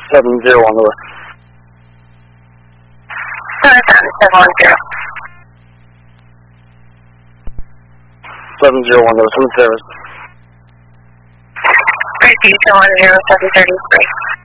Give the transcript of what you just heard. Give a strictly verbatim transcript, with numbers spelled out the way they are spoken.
seven zero on the list. seven one zero. seven zero one zero, seven service. Repeat, one zero seven thirty-three.